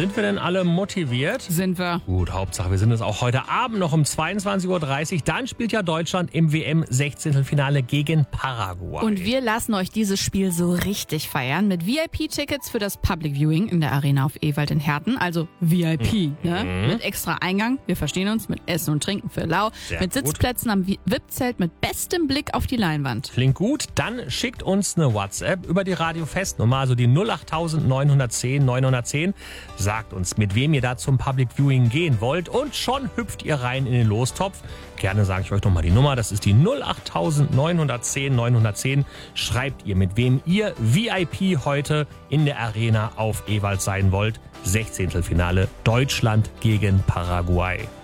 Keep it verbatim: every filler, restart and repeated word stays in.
Sind wir denn alle motiviert? Sind wir. Gut, Hauptsache, wir sind es auch heute Abend noch um zweiundzwanzig Uhr dreißig. Dann spielt ja Deutschland im W M-Sechzehntelfinale gegen Paraguay. Und wir lassen euch dieses Spiel so richtig feiern mit V I P-Tickets für das Public Viewing in der Arena auf Ewald in Herten. Also V I P, mhm. ne? Mit extra Eingang, wir verstehen uns, mit Essen und Trinken für lau, Sehr mit gut. Sitzplätzen am V I P-Zelt, mit bestem Blick auf die Leinwand. Klingt gut, dann schickt uns eine WhatsApp über die Radio-Festnummer, also die null acht neun eins null neun eins null. Sagt uns, mit wem ihr da zum Public Viewing gehen wollt und schon hüpft ihr rein in den Lostopf. Gerne sage ich euch nochmal die Nummer, das ist die null acht neun eins null neun eins null. Schreibt ihr, mit wem ihr V I P heute in der Arena auf Ewald sein wollt. Sechzehntelfinale Deutschland gegen Paraguay.